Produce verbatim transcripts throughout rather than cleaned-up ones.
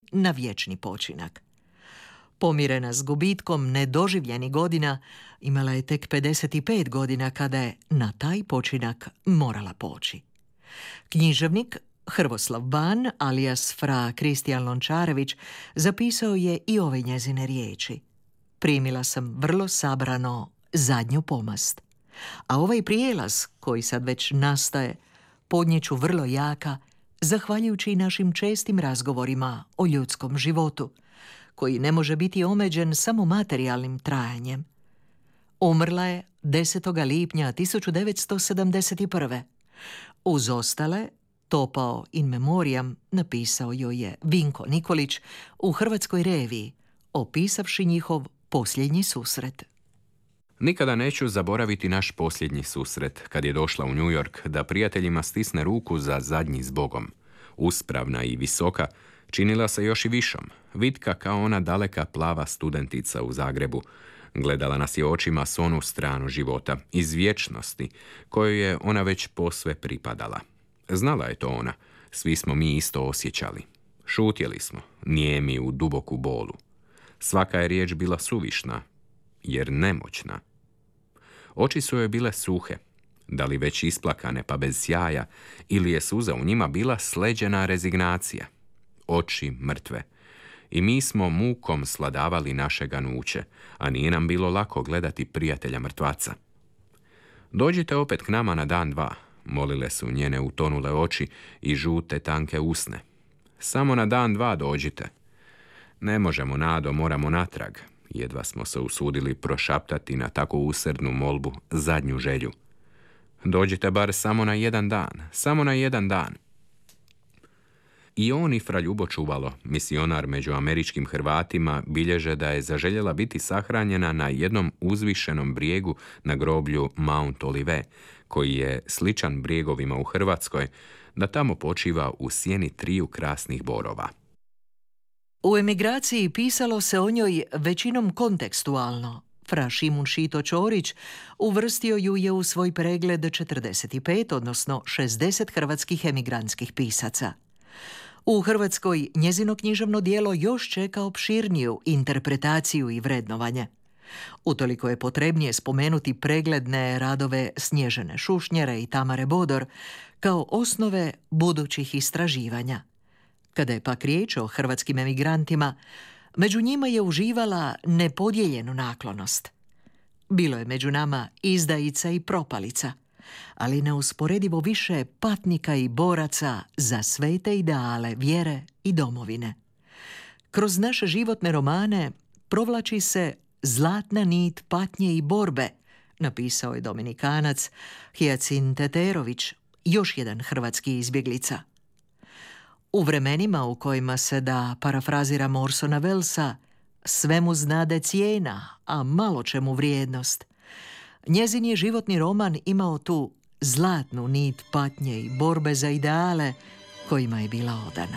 na vječni počinak. Pomirena s gubitkom nedoživljenih godina, imala je tek pedeset pet godina kada je na taj počinak morala poći. Književnik Hrvoslav Ban, alias fra Kristijan Lončarević, zapisao je i ove njezine riječi. Primila sam vrlo sabrano zadnju pomast. A ovaj prijelaz, koji sad već nastaje, podnijeću vrlo jaka, zahvaljujući našim čestim razgovorima o ljudskom životu, koji ne može biti omeđen samo materijalnim trajanjem. Umrla je desetog lipnja tisuću devetsto sedamdeset prve. Uz ostale, topao in memoriam napisao joj je Vinko Nikolić u Hrvatskoj reviji, opisavši njihov posljednji susret. Nikada neću zaboraviti naš posljednji susret, kad je došla u New York da prijateljima stisne ruku za zadnji s Bogom. Uspravna i visoka, činila se još i višom, vitka kao ona daleka plava studentica u Zagrebu. Gledala nas je očima s onu stranu života, iz vječnosti, kojoj je ona već posve pripadala. Znala je to ona, svi smo mi isto osjećali. Šutjeli smo, nijemi u duboku bolu. Svaka je riječ bila suvišna, jer nemoćna. Oči su joj bile suhe, da li već isplakane pa bez sjaja, ili je suza u njima bila sleđena rezignacija. Oči mrtve. I mi smo mukom sladavali naše ganuće, a nije nam bilo lako gledati prijatelja mrtvaca. Dođite opet k nama na dan dva, molile su njene utonule oči i žute tanke usne. Samo na dan dva dođite. Ne možemo, Nado, moramo natrag. Jedva smo se usudili prošaptati na tako usrdnu molbu zadnju želju. Dođite bar samo na jedan dan, samo na jedan dan. I on i fra Ljubo Čuvalo, misionar među američkim Hrvatima, bilježe da je zaželjela biti sahranjena na jednom uzvišenom brijegu na groblju Mount Olive, koji je sličan brijegovima u Hrvatskoj, da tamo počiva u sjeni triju krasnih borova. U emigraciji pisalo se o njoj većinom kontekstualno. Fra Šimun Šito Ćorić uvrstio ju je u svoj pregled četrdeset pet, odnosno šezdeset hrvatskih emigrantskih pisaca. U Hrvatskoj njezino književno djelo još čeka opširniju interpretaciju i vrednovanje. Utoliko je potrebnije spomenuti pregledne radove Snježane Šušnjere i Tamare Bodor kao osnove budućih istraživanja. Kada je pak riječ o hrvatskim emigrantima, među njima je uživala nepodijeljenu naklonost. Bilo je među nama izdajica i propalica, ali neusporedivo više patnika i boraca za svete ideale vjere i domovine. Kroz naše životne romane provlači se zlatna nit patnje i borbe, napisao je Dominikanac Hijacin Teterović, još jedan hrvatski izbjeglica. U vremenima u kojima se, da parafraziramo Orsona Wellesa, svemu znade cijena, a malo čemu vrijednost, njezin je životni roman imao tu zlatnu nit patnje i borbe za ideale kojima je bila odana.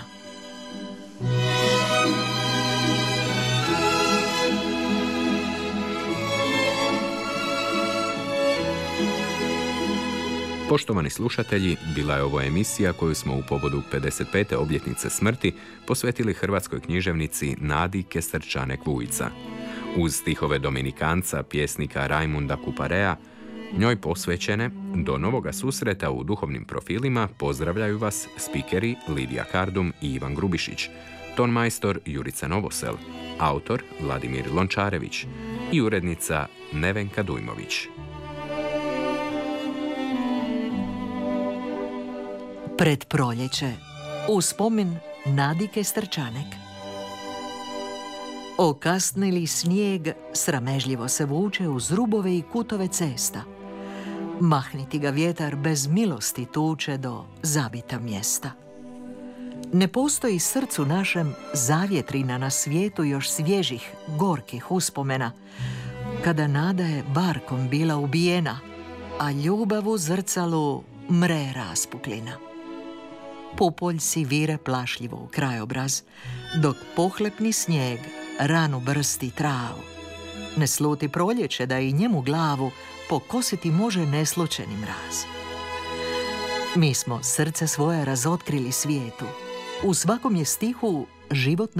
Poštovani slušatelji, bila je ovo emisija koju smo u povodu pedeset pete obljetnice smrti posvetili hrvatskoj književnici Nadi Kesterčanek-Vujica. Uz stihove Dominikanca, pjesnika Rajmunda Kuparea, njoj posvećene, do novoga susreta u duhovnim profilima pozdravljaju vas spikeri Lidija Kardum i Ivan Grubišić, tonmajstor Jurica Novosel, autor Vladimir Lončarević i urednica Nevenka Dujmović. Pred proljeće, u spomen Nadi Kesterčanek. Okasnili snijeg sramežljivo se vuče uz rubove i kutove cesta. Mahniti ga vjetar bez milosti tuče do zabita mjesta. Ne postoji srcu našem zavjetrina na svijetu još svježih, gorkih uspomena, kada nada je barkom bila ubijena, a ljubav u zrcalu mre raspuklina. Pupoljci vire plašljivo u krajobraz, dok pohlepni snijeg ranu brsti travu. Ne sluti proljeće da i njemu glavu pokositi može neslučeni mraz. Mi smo srce svoje razotkrili svijetu. U svakom je stihu život